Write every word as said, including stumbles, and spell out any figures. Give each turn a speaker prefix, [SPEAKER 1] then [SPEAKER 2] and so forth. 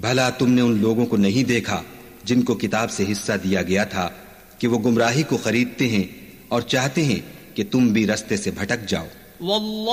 [SPEAKER 1] भला तुमने उन लोगों को नहीं देखा जिनको किताब से हिस्सा दिया गया था कि वो गुमराही को खरीदते हैं और चाहते हैं कि तुम भी रास्ते से भटक जाओ।